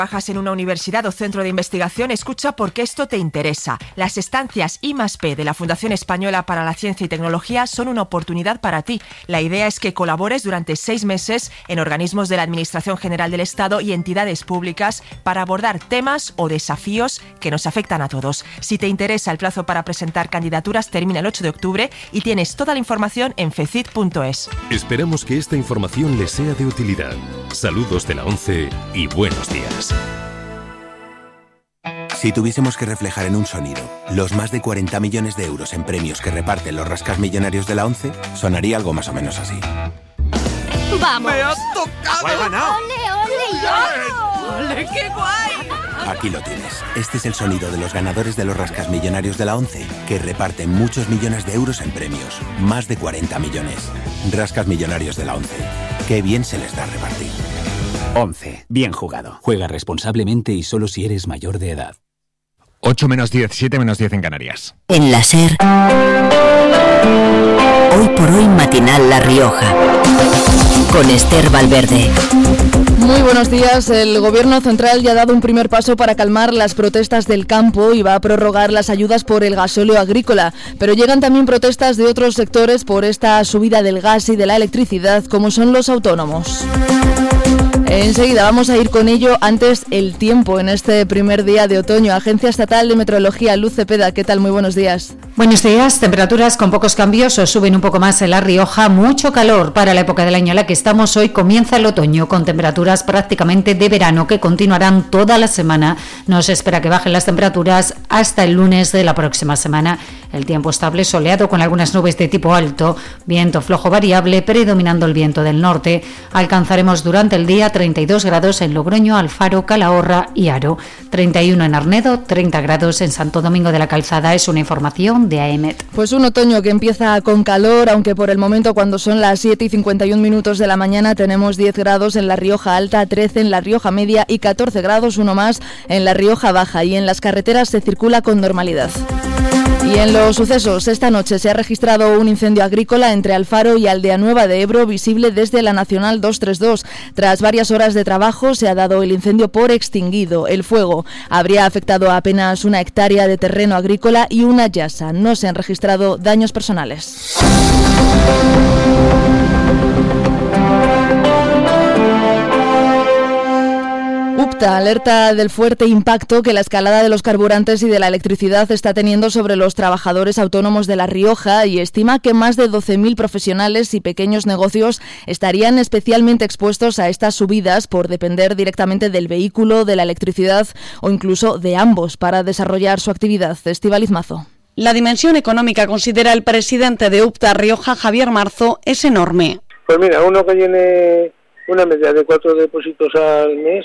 trabajas en una universidad o centro de investigación, escucha porque esto te interesa. Las estancias I+P de la Fundación Española para la Ciencia y Tecnología son una oportunidad para ti. La idea es que colabores durante 6 meses en organismos de la Administración General del Estado y entidades públicas para abordar temas o desafíos que nos afectan a todos. Si te interesa, el plazo para presentar candidaturas termina el 8 de octubre y tienes toda la información en fecit.es. Esperamos que esta información les sea de utilidad. Saludos de la 11 y buenos días. Si tuviésemos que reflejar en un sonido los más de 40 millones de euros en premios que reparten los rascasmillonarios de la 11, sonaría algo más o menos así. ¡Vamos! ¡Me has tocado! ¡He ganado! ¡Ole, ole! ¡Ole, qué guay! Aquí lo tienes. Este es el sonido de los ganadores de los rascasmillonarios de la 11, que reparten muchos millones de euros en premios. Más de 40 millones. Rascasmillonarios de la 11. Qué bien se les da repartir. 11. Bien jugado. Juega responsablemente y solo si eres mayor de edad. 8 menos 10, 7 menos 10 en Canarias. En la SER, hoy por hoy matinal La Rioja, con Esther Valverde. Muy buenos días. El Gobierno central ya ha dado un primer paso para calmar las protestas del campo y va a prorrogar las ayudas por el gasóleo agrícola. Pero llegan también protestas de otros sectores por esta subida del gas y de la electricidad, como son los autónomos. Enseguida vamos a ir con ello. Antes, el tiempo en este primer día de otoño. Agencia Estatal de Meteorología, Luz Cepeda, ¿qué tal? Muy buenos días. Buenos días. Temperaturas con pocos cambios o suben un poco más en La Rioja. Mucho calor para la época del año en la que estamos hoy. Comienza el otoño con temperaturas prácticamente de verano que continuarán toda la semana. No se espera que bajen las temperaturas hasta el lunes de la próxima semana. El tiempo estable, soleado con algunas nubes de tipo alto, viento flojo variable, predominando el viento del norte. Alcanzaremos durante el día 32 grados en Logroño, Alfaro, Calahorra y Haro. 31 en Arnedo, 30 grados en Santo Domingo de la Calzada. Es una información de AEMET. Pues un otoño que empieza con calor, aunque por el momento cuando son las 7 y 51 minutos de la mañana tenemos 10 grados en La Rioja Alta, 13 en La Rioja Media y 14 grados, uno más en La Rioja Baja. Y en las carreteras se circula con normalidad. Y en los sucesos, esta noche se ha registrado un incendio agrícola entre Alfaro y Aldea Nueva de Ebro, visible desde la Nacional 232. Tras varias horas de trabajo, se ha dado el incendio por extinguido. El fuego habría afectado a apenas 1 hectárea de terreno agrícola y una yasa. No se han registrado daños personales. UPTA alerta del fuerte impacto que la escalada de los carburantes y de la electricidad está teniendo sobre los trabajadores autónomos de La Rioja y estima que más de 12.000 profesionales y pequeños negocios estarían especialmente expuestos a estas subidas por depender directamente del vehículo, de la electricidad o incluso de ambos para desarrollar su actividad. Estíbaliz Mazo. La dimensión económica, considera el presidente de UPTA Rioja, Javier Marzo, es enorme. Pues mira, uno que tiene una media de 4 depósitos al mes,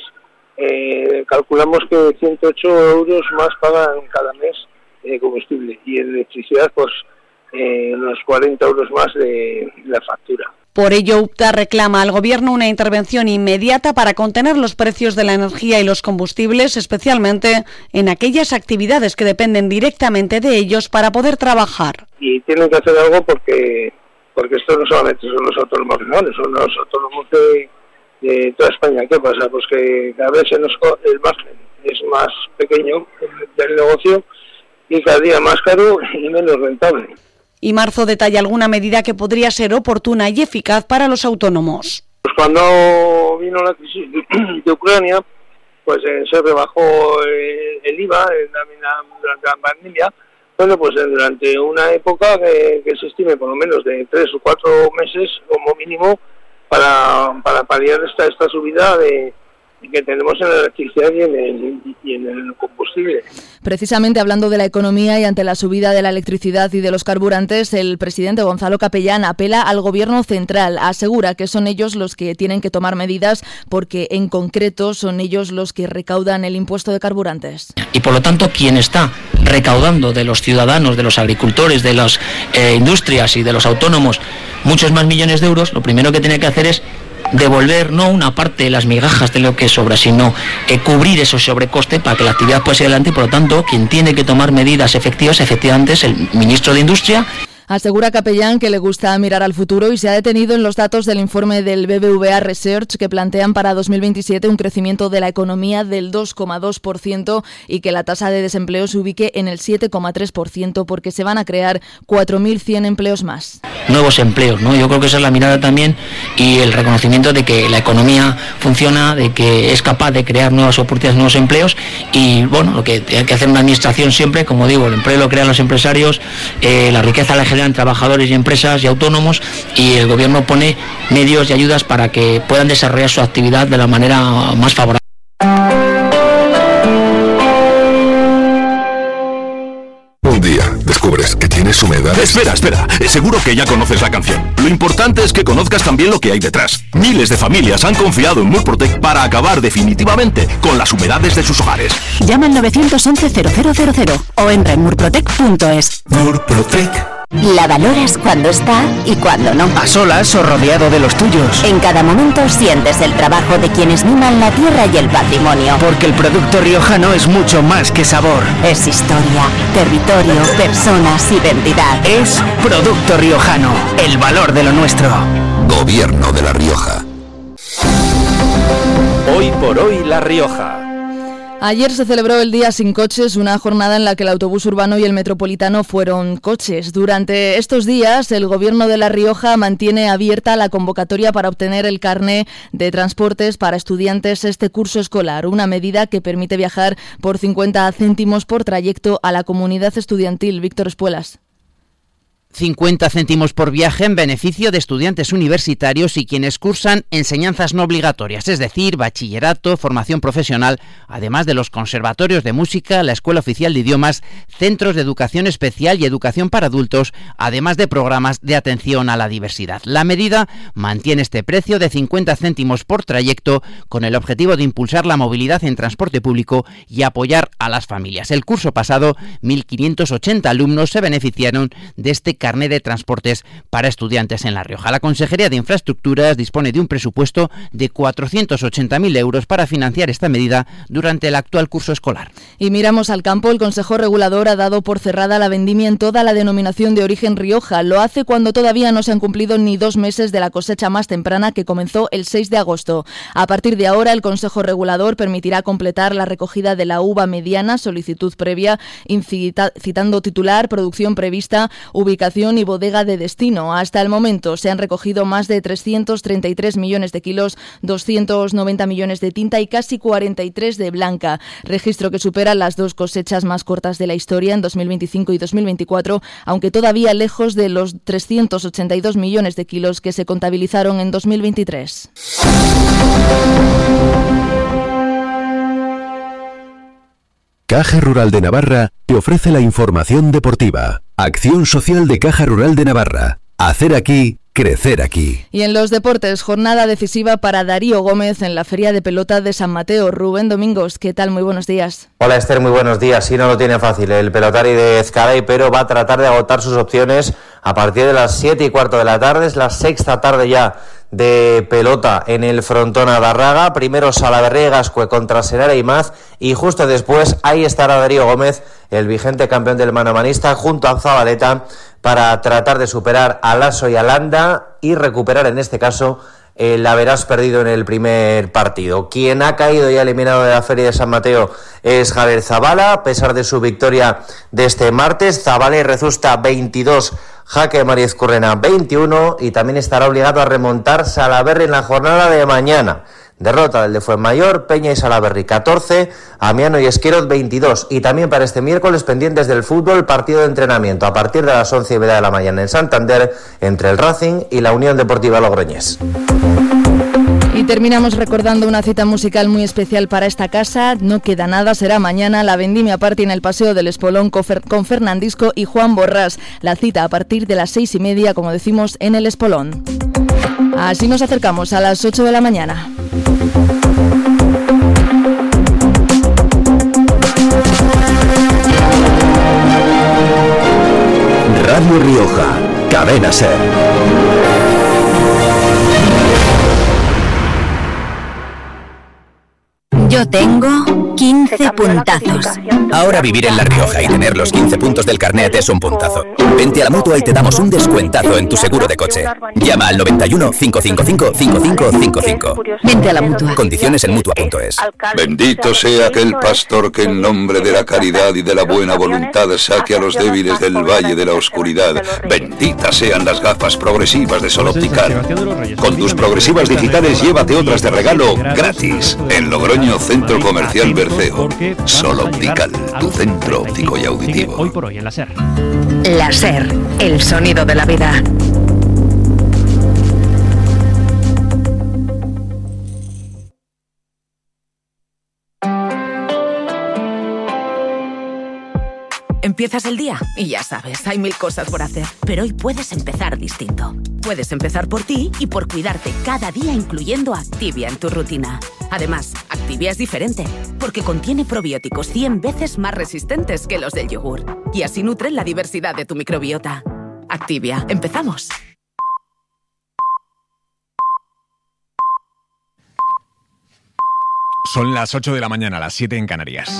calculamos que 108 euros más pagan cada mes de combustible y en electricidad pues unos 40 euros más de la factura. Por ello, UPTA reclama al Gobierno una intervención inmediata para contener los precios de la energía y los combustibles, especialmente en aquellas actividades que dependen directamente de ellos para poder trabajar. Y tienen que hacer algo porque esto no solamente son los autónomos, no, son los autónomos de toda España. ¿Qué pasa? Pues que cada vez el margen es más pequeño del negocio y cada día más caro y menos rentable. Y Marzo detalla alguna medida que podría ser oportuna y eficaz para los autónomos. Pues cuando vino la crisis de Ucrania, pues se rebajó el IVA durante la pandemia. Bueno, pues durante una época que se estime por lo menos de 3 o 4 meses como mínimo para paliar esta subida que tenemos en la electricidad y en el combustible. Precisamente hablando de la economía y ante la subida de la electricidad y de los carburantes, el presidente Gonzalo Capellán apela al Gobierno central. Asegura que son ellos los que tienen que tomar medidas porque en concreto son ellos los que recaudan el impuesto de carburantes. Y por lo tanto, quien está recaudando de los ciudadanos, de los agricultores, de las industrias y de los autónomos muchos más millones de euros, lo primero que tiene que hacer es devolver no una parte de las migajas de lo que sobra, sino cubrir esos sobrecostes para que la actividad pueda seguir adelante y por lo tanto quien tiene que tomar medidas efectivas efectivamente es el ministro de Industria. Asegura Capellán que le gusta mirar al futuro y se ha detenido en los datos del informe del BBVA Research que plantean para 2027 un crecimiento de la economía del 2,2% y que la tasa de desempleo se ubique en el 7,3% porque se van a crear 4.100 empleos más. Nuevos empleos, ¿no? Yo creo que esa es la mirada también y el reconocimiento de que la economía funciona, de que es capaz de crear nuevas oportunidades, nuevos empleos y bueno, lo que hay que hacer una administración siempre, como digo, el empleo lo crean los empresarios, la riqueza la generan trabajadores y empresas y autónomos y el gobierno pone medios y ayudas para que puedan desarrollar su actividad de la manera más favorable. Un día descubres que tienes humedad. Espera, seguro que ya conoces la canción. Lo importante es que conozcas también lo que hay detrás. Miles de familias han confiado en Murprotec para acabar definitivamente con las humedades de sus hogares. Llama al 911-0000 o entra en murprotec.es. Murprotec. La valoras cuando está y cuando no. A solas o rodeado de los tuyos. En cada momento sientes el trabajo de quienes miman la tierra y el patrimonio. Porque el producto riojano es mucho más que sabor. Es historia, territorio, personas, identidad. Es producto riojano, el valor de lo nuestro. Gobierno de La Rioja. Hoy por hoy La Rioja. Ayer se celebró el Día Sin Coches, una jornada en la que el autobús urbano y el metropolitano fueron coches. Durante estos días, el Gobierno de La Rioja mantiene abierta la convocatoria para obtener el carné de transportes para estudiantes este curso escolar, una medida que permite viajar por 50 céntimos por trayecto a la comunidad estudiantil. Víctor Espuelas. 50 céntimos por viaje en beneficio de estudiantes universitarios y quienes cursan enseñanzas no obligatorias, es decir, bachillerato, formación profesional, además de los conservatorios de música, la Escuela Oficial de Idiomas, centros de educación especial y educación para adultos, además de programas de atención a la diversidad. La medida mantiene este precio de 50 céntimos por trayecto con el objetivo de impulsar la movilidad en transporte público y apoyar a las familias. El curso pasado, 1.580 alumnos se beneficiaron de este carné de transportes para estudiantes en La Rioja. La Consejería de Infraestructuras dispone de un presupuesto de 480.000 euros para financiar esta medida durante el actual curso escolar. Y miramos al campo. El Consejo Regulador ha dado por cerrada la vendimia en toda la denominación de origen Rioja. Lo hace cuando todavía no se han cumplido ni 2 meses de la cosecha más temprana que comenzó el 6 de agosto. A partir de ahora, el Consejo Regulador permitirá completar la recogida de la uva mediana, solicitud previa, citando titular, producción prevista, ubicación y bodega de destino. Hasta el momento se han recogido más de 333 millones de kilos, 290 millones de tinta y casi 43 de blanca, registro que supera las 2 cosechas más cortas de la historia en 2025 y 2024, aunque todavía lejos de los 382 millones de kilos que se contabilizaron en 2023. Caja Rural de Navarra te ofrece la información deportiva. Acción social de Caja Rural de Navarra. Hacer aquí, crecer aquí. Y en los deportes, jornada decisiva para Darío Gómez en la Feria de Pelota de San Mateo. Rubén Domingos, ¿qué tal? Muy buenos días. Hola Esther, muy buenos días. Sí, no lo tiene fácil el pelotari de Ezcaray, pero va a tratar de agotar sus opciones a partir de las 7:15 de la tarde. Es la 6ª tarde ya de pelota en el frontón Adarraga. Primero Salaverría y Gascue contra Senara y Maz, y justo después ahí estará Darío Gómez, el vigente campeón del manomanista, junto a Zabaleta, para tratar de superar a Lasso y a Landa y recuperar en este caso el haberás perdido en el primer partido. Quien ha caído y eliminado de la Feria de San Mateo es Javier Zabala, a pesar de su victoria de este martes. Zabala y Rezusta 22, Jaque Mariez Currena 21, y también estará obligado a remontar Salaberry en la jornada de mañana. Derrota del de Fuenmayor, Peña y Salaberry 14, Amiano y Esquerot 22. Y también para este miércoles, pendientes del fútbol, partido de entrenamiento a partir de las 11:30 de la mañana en Santander entre el Racing y la Unión Deportiva Logroñés. Y terminamos recordando una cita musical muy especial para esta casa. No queda nada, será mañana la Vendimia Party en el Paseo del Espolón con Fernandisco y Juan Borrás. La cita a partir de las 6:30, como decimos, en el Espolón. Así nos acercamos a las 8 de la mañana. Radio Rioja, Cadena SER. Yo tengo 15 puntazos. Ahora vivir en La Rioja y tener los 15 puntos del carnet es un puntazo. Vente a la Mutua y te damos un descuentazo en tu seguro de coche. Llama al 91 555 5555. Vente a la Mutua. Condiciones en Mutua.es. Bendito sea aquel pastor que en nombre de la caridad y de la buena voluntad saque a los débiles del valle de la oscuridad. Benditas sean las gafas progresivas de Sol Optical. Con tus progresivas digitales llévate otras de regalo gratis. En Logroño, Centro Comercial Berceo. Sol Optical, tu centro óptico y auditivo. Hoy por hoy en la SER. La SER, el sonido de la vida. Empiezas el día y ya sabes, hay 1000 cosas por hacer. Pero hoy puedes empezar distinto. Puedes empezar por ti y por cuidarte cada día, incluyendo Activia en tu rutina. Además, Activia es diferente, porque contiene probióticos 100 veces más resistentes que los del yogur. Y así nutren la diversidad de tu microbiota. Activia, empezamos. Son las 8 de la mañana, las 7 en Canarias.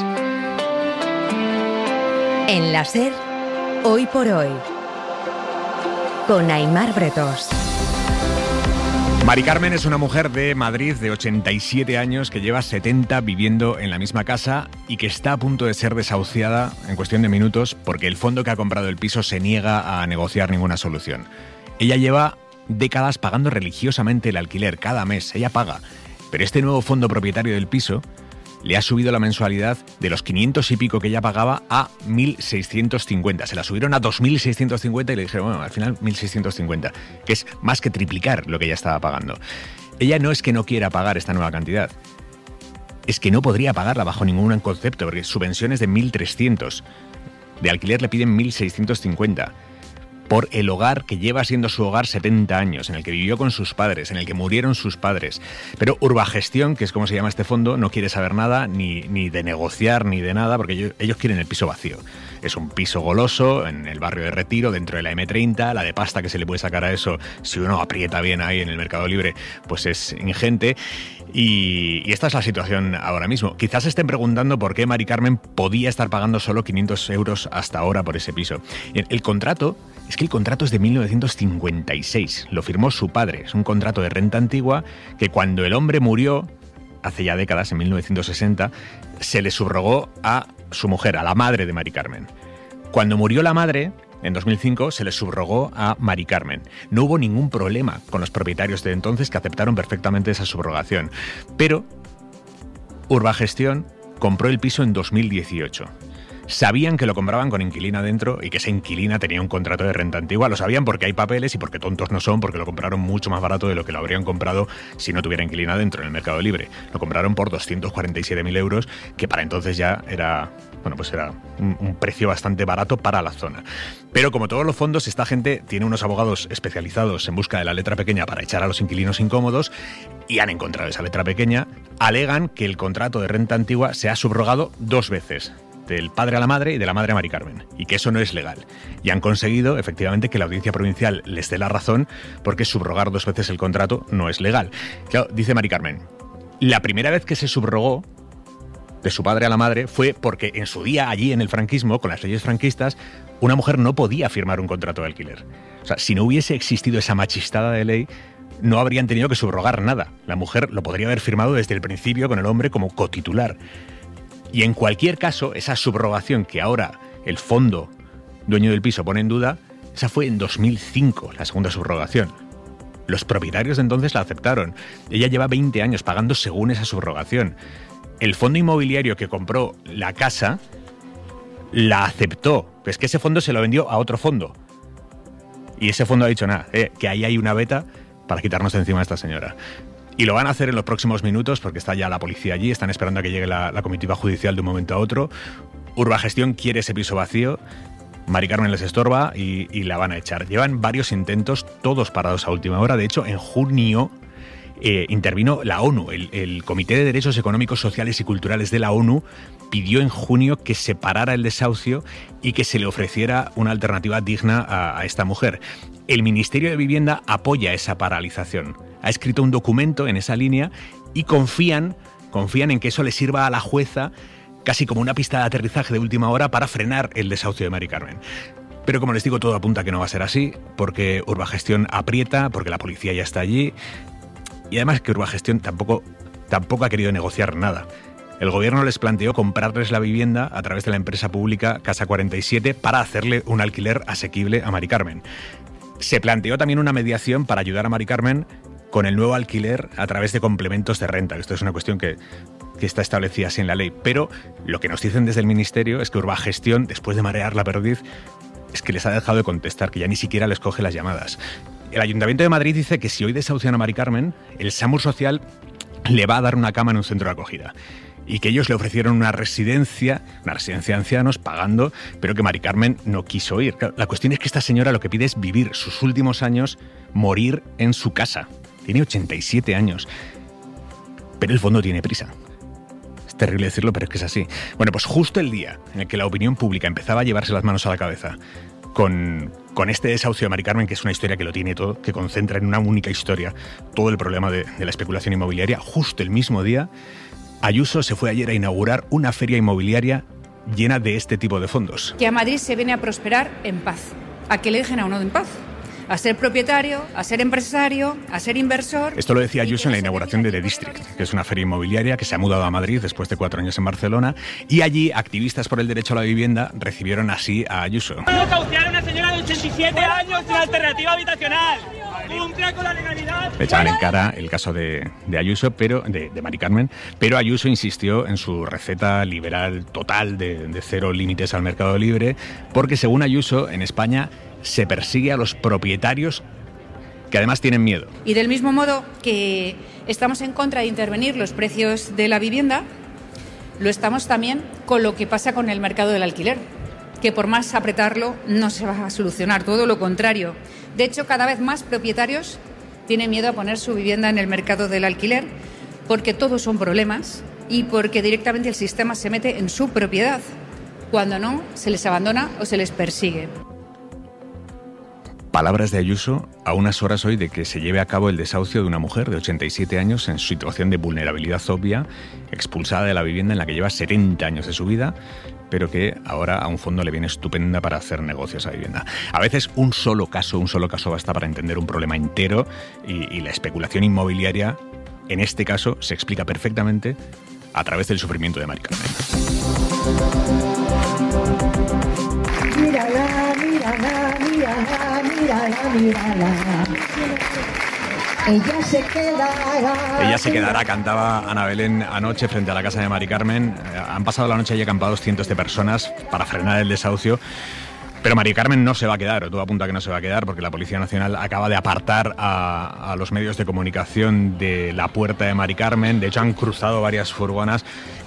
En la SER, hoy por hoy, con Aimar Bretos. Mari Carmen es una mujer de Madrid de 87 años que lleva 70 viviendo en la misma casa y que está a punto de ser desahuciada en cuestión de minutos porque el fondo que ha comprado el piso se niega a negociar ninguna solución. Ella lleva décadas pagando religiosamente el alquiler cada mes, ella paga, pero este nuevo fondo propietario del piso le ha subido la mensualidad de los 500 y pico que ella pagaba a 1.650. Se la subieron a 2.650 y le dijeron, bueno, al final 1.650, que es más que triplicar lo que ella estaba pagando. Ella no es que no quiera pagar esta nueva cantidad, es que no podría pagarla bajo ningún concepto, porque su pensión es de 1.300. De alquiler le piden 1.650. Por el hogar que lleva siendo su hogar 70 años, en el que vivió con sus padres, en el que murieron sus padres. Pero Urbagestión, que es como se llama este fondo, no quiere saber nada, ni de negociar, ni de nada, porque ellos quieren el piso vacío. Es un piso goloso, en el barrio de Retiro, dentro de la M30, la de pasta que se le puede sacar a eso, si uno aprieta bien ahí en el Mercado Libre, pues es ingente. Y esta es la situación ahora mismo. Quizás se estén preguntando por qué Mari Carmen podía estar pagando solo 500 euros hasta ahora por ese piso. El contrato es de 1956, lo firmó su padre. Es un contrato de renta antigua que cuando el hombre murió, hace ya décadas, en 1960, se le subrogó a su mujer, a la madre de Mari Carmen. Cuando murió la madre, en 2005, se le subrogó a Mari Carmen. No hubo ningún problema con los propietarios de entonces, que aceptaron perfectamente esa subrogación. Pero Urbagestión compró el piso en 2018. Sabían que lo compraban con inquilina dentro y que esa inquilina tenía un contrato de renta antigua. Lo sabían porque hay papeles y porque tontos no son, porque lo compraron mucho más barato de lo que lo habrían comprado si no tuviera inquilina dentro en el Mercado Libre. Lo compraron por 247.000 euros, que para entonces ya era un precio bastante barato para la zona. Pero como todos los fondos, esta gente tiene unos abogados especializados en busca de la letra pequeña para echar a los inquilinos incómodos y han encontrado esa letra pequeña. Alegan que el contrato de renta antigua se ha subrogado 2 veces, del padre a la madre y de la madre a Mari Carmen, y que eso no es legal. Y han conseguido, efectivamente, que la Audiencia Provincial les dé la razón, porque subrogar 2 veces el contrato no es legal. Claro, dice Mari Carmen, la primera vez que se subrogó de su padre a la madre fue porque en su día, allí en el franquismo, con las leyes franquistas, una mujer no podía firmar un contrato de alquiler. O sea, si no hubiese existido esa machistada de ley, no habrían tenido que subrogar nada. La mujer lo podría haber firmado desde el principio con el hombre como cotitular. Y en cualquier caso, esa subrogación que ahora el fondo dueño del piso pone en duda, esa fue en 2005, la segunda subrogación. Los propietarios de entonces la aceptaron. Ella lleva 20 años pagando según esa subrogación. El fondo inmobiliario que compró la casa la aceptó. Es que ese fondo se lo vendió a otro fondo. Y ese fondo ha dicho nada, que ahí hay una veta para quitarnos de encima a esta señora. Y lo van a hacer en los próximos minutos porque está ya la policía allí, están esperando a que llegue la comitiva judicial de un momento a otro. Urbagestión quiere ese piso vacío, Mari Carmen les estorba y la van a echar. Llevan varios intentos, todos parados a última hora. De hecho, en junio intervino la ONU, el Comité de Derechos Económicos, Sociales y Culturales de la ONU pidió en junio que se parara el desahucio y que se le ofreciera una alternativa digna a esta mujer. El Ministerio de Vivienda apoya esa paralización. Ha escrito un documento en esa línea y confían Confían en que eso le sirva a la jueza casi como una pista de aterrizaje de última hora para frenar el desahucio de Mari Carmen. Pero como les digo, todo apunta a que no va a ser así, porque Urbagestión aprieta, porque la policía ya está allí, y además que Urbagestión tampoco ha querido negociar nada. El gobierno les planteó comprarles la vivienda a través de la empresa pública Casa 47 para hacerle un alquiler asequible a Mari Carmen. Se planteó también una mediación para ayudar a Mari Carmen con el nuevo alquiler a través de complementos de renta. Esto es una cuestión que está establecida así en la ley. Pero lo que nos dicen desde el Ministerio es que Urbagestión, después de marear la perdiz, es que les ha dejado de contestar, que ya ni siquiera les coge las llamadas. El Ayuntamiento de Madrid dice que si hoy desahucian a Mari Carmen, el SAMUR Social le va a dar una cama en un centro de acogida. Y que ellos le ofrecieron una residencia de ancianos pagando, pero que Mari Carmen no quiso ir. Claro, la cuestión es que esta señora lo que pide es vivir sus últimos años, morir en su casa. Tiene 87 años. Pero el fondo tiene prisa. Es terrible decirlo, pero es que es así. Bueno, pues justo el día en el que la opinión pública empezaba a llevarse las manos a la cabeza con este desahucio de Mari Carmen, que es una historia que lo tiene todo, que concentra en una única historia todo el problema de la especulación inmobiliaria, justo el mismo día, Ayuso se fue ayer a inaugurar una feria inmobiliaria llena de este tipo de fondos. Que a Madrid se viene a prosperar en paz, a que le dejen a uno en paz, a ser propietario, a ser empresario, a ser inversor. Esto lo decía Ayuso en la inauguración de The District, que es una feria inmobiliaria que se ha mudado a Madrid después de 4 años en Barcelona, y allí activistas por el derecho a la vivienda recibieron así a Ayuso. Desahuciar a una señora de 87 años sin alternativa habitacional. Cumpla con la legalidad. Le echaban en cara el caso de Ayuso, pero de Mari Carmen, pero Ayuso insistió en su receta liberal total de cero límites al mercado libre, porque según Ayuso, en España se persigue a los propietarios que además tienen miedo. Y del mismo modo que estamos en contra de intervenir los precios de la vivienda, lo estamos también con lo que pasa con el mercado del alquiler, que por más apretarlo no se va a solucionar, todo lo contrario. De hecho, cada vez más propietarios tienen miedo a poner su vivienda en el mercado del alquiler porque todos son problemas y porque directamente el sistema se mete en su propiedad. Cuando no, se les abandona o se les persigue. Palabras de Ayuso a unas horas hoy de que se lleve a cabo el desahucio de una mujer de 87 años en situación de vulnerabilidad obvia, expulsada de la vivienda en la que lleva 70 años de su vida, pero que ahora a un fondo le viene estupenda para hacer negocios a vivienda. A veces un solo caso basta para entender un problema entero y la especulación inmobiliaria, en este caso, se explica perfectamente a través del sufrimiento de Mari Carmen. Mírala, mírala, mírala, mírala, mírala. Ella se quedará, cantaba Ana Belén anoche frente a la casa de Mari Carmen. Han pasado la noche allí acampados cientos de personas para frenar el desahucio. Pero Mari Carmen no se va a quedar, o todo apunta a que no se va a quedar, porque la Policía Nacional acaba de apartar a los medios de comunicación de la puerta de Mari Carmen. De hecho, han cruzado varias furgonas.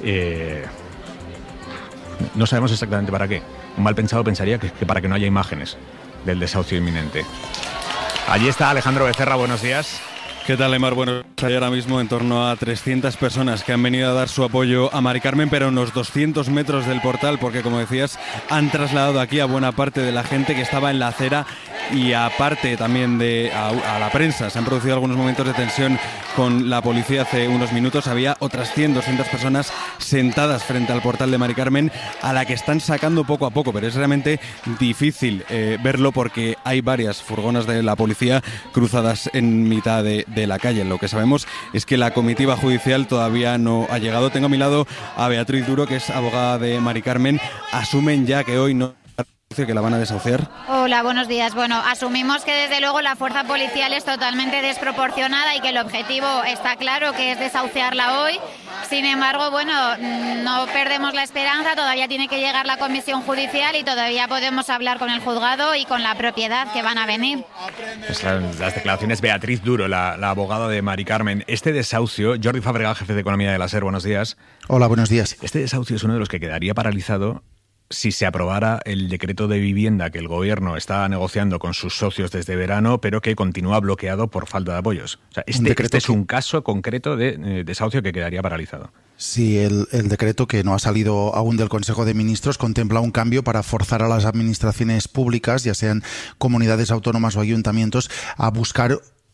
No sabemos exactamente para qué. Un mal pensado pensaría que para que no haya imágenes del desahucio inminente. Allí está Alejandro Becerra, buenos días. ¿Qué tal, Aimar? Bueno, hay ahora mismo en torno a 300 personas que han venido a dar su apoyo a Mari Carmen, pero a unos 200 metros del portal, porque como decías, han trasladado aquí a buena parte de la gente que estaba en la acera y aparte también a la prensa. Se han producido algunos momentos de tensión con la policía hace unos minutos. Había otras 100, 200 personas sentadas frente al portal de Mari Carmen, a la que están sacando poco a poco, pero es realmente difícil verlo porque hay varias furgonas de la policía cruzadas en mitad de la calle. Lo que sabemos es que la comitiva judicial todavía no ha llegado. Tengo a mi lado a Beatriz Duro, que es abogada de Mari Carmen. Asumen ya que hoy no que la van a desahuciar. Hola, buenos días. Bueno, asumimos que desde luego la fuerza policial es totalmente desproporcionada y que el objetivo está claro, que es desahuciarla hoy. Sin embargo, bueno, no perdemos la esperanza, todavía tiene que llegar la comisión judicial y todavía podemos hablar con el juzgado y con la propiedad que van a venir. Pues las declaraciones Beatriz Duro, la abogada de Mari Carmen. Este desahucio, Jordi Fabregat, jefe de Economía de la SER, buenos días. Hola, buenos días. Este desahucio es uno de los que quedaría paralizado si se aprobara el decreto de vivienda que el gobierno está negociando con sus socios desde verano, pero que continúa bloqueado por falta de apoyos. O sea, este es un caso concreto de desahucio que quedaría paralizado. Sí, el decreto, que no ha salido aún del Consejo de Ministros, contempla un cambio para forzar a las administraciones públicas, ya sean comunidades autónomas o ayuntamientos, a buscar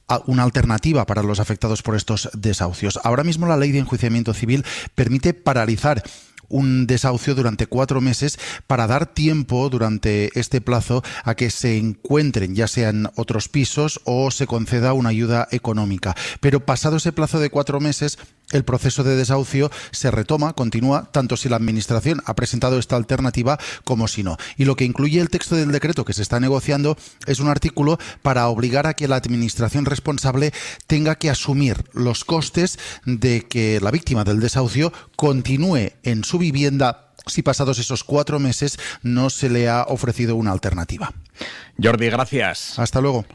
una alternativa para los afectados por estos desahucios. Ahora mismo la ley de enjuiciamiento civil permite paralizar un desahucio durante 4 meses para dar tiempo durante este plazo a que se encuentren ya sean otros pisos o se conceda una ayuda económica. Pero pasado ese plazo de 4 meses, el proceso de desahucio se retoma, continúa, tanto si la Administración ha presentado esta alternativa como si no. Y lo que incluye el texto del decreto que se está negociando es un artículo para obligar a que la Administración responsable tenga que asumir los costes de que la víctima del desahucio continúe en su vivienda si pasados esos 4 meses no se le ha ofrecido una alternativa. Jordi, gracias. Hasta luego.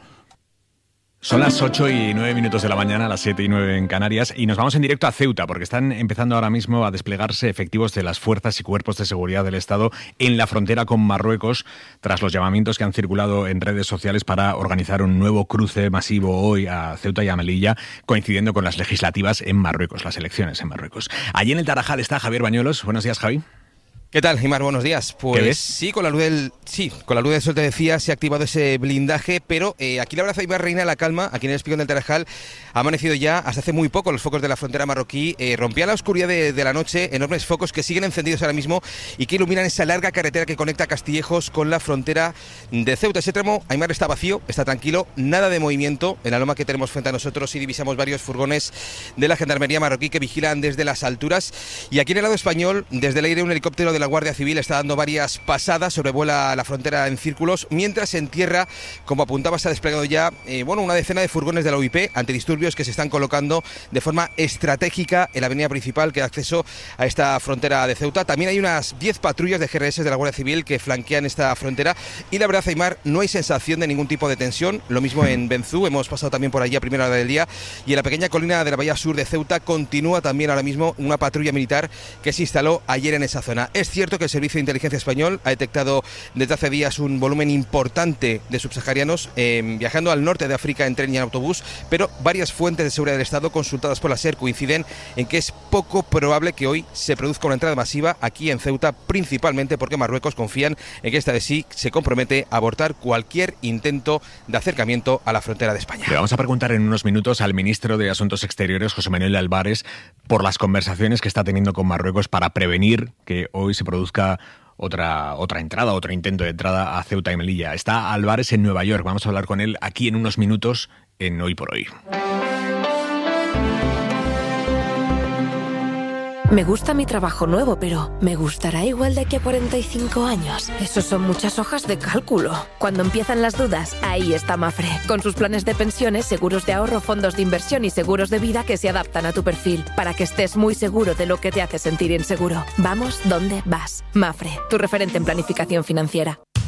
Son las 8:09 de la mañana, las 7:09 en Canarias, y nos vamos en directo a Ceuta, porque están empezando ahora mismo a desplegarse efectivos de las fuerzas y cuerpos de seguridad del Estado en la frontera con Marruecos, tras los llamamientos que han circulado en redes sociales para organizar un nuevo cruce masivo hoy a Ceuta y a Melilla, coincidiendo con las legislativas en Marruecos, las elecciones en Marruecos. Allí en el Tarajal está Javier Bañuelos. Buenos días, Javi. ¿Qué tal, Aimar? Buenos días. Pues sí, con la luz del sol, te decía, se ha activado ese blindaje, pero aquí la verdad, Aimar, reina la calma. Aquí en el espigón del Tarajal ha amanecido ya, hasta hace muy poco, los focos de la frontera marroquí. Rompía la oscuridad de la noche, enormes focos que siguen encendidos ahora mismo y que iluminan esa larga carretera que conecta Castillejos con la frontera de Ceuta. Ese tramo, Aimar, está vacío, está tranquilo, nada de movimiento. En la loma que tenemos frente a nosotros sí divisamos varios furgones de la Gendarmería marroquí que vigilan desde las alturas. Y aquí en el lado español, desde el aire, un helicóptero de la Guardia Civil está dando varias pasadas, sobrevuela la frontera en círculos, mientras en tierra, como apuntaba, se ha desplegado ya una decena de furgones de la UIP antidisturbios que se están colocando de forma estratégica en la avenida principal que da acceso a esta frontera de Ceuta. También hay unas 10 patrullas de GRS de la Guardia Civil que flanquean esta frontera y la verdad, Aimar, no hay sensación de ningún tipo de tensión. Lo mismo en Benzú, hemos pasado también por allí a primera hora del día, y en la pequeña colina de la bahía sur de Ceuta continúa también ahora mismo una patrulla militar que se instaló ayer en esa zona. Es cierto que el Servicio de Inteligencia Español ha detectado desde hace días un volumen importante de subsaharianos viajando al norte de África en tren y en autobús, pero varias fuentes de seguridad del Estado consultadas por la SER coinciden en que es poco probable que hoy se produzca una entrada masiva aquí en Ceuta, principalmente porque Marruecos confían en que esta vez sí se compromete a abortar cualquier intento de acercamiento a la frontera de España. Le vamos a preguntar en unos minutos al ministro de Asuntos Exteriores, José Manuel Álvarez, por las conversaciones que está teniendo con Marruecos para prevenir que hoy se produzca otra entrada, otro intento de entrada a Ceuta y Melilla. Está Álvarez en Nueva York. Vamos a hablar con él aquí en unos minutos en Hoy por Hoy. Me gusta mi trabajo nuevo, pero ¿me gustará igual de aquí a 45 años? Eso son muchas hojas de cálculo. Cuando empiezan las dudas, ahí está Mafre. Con sus planes de pensiones, seguros de ahorro, fondos de inversión y seguros de vida que se adaptan a tu perfil, para que estés muy seguro de lo que te hace sentir inseguro. Vamos donde vas. Mafre, tu referente en planificación financiera.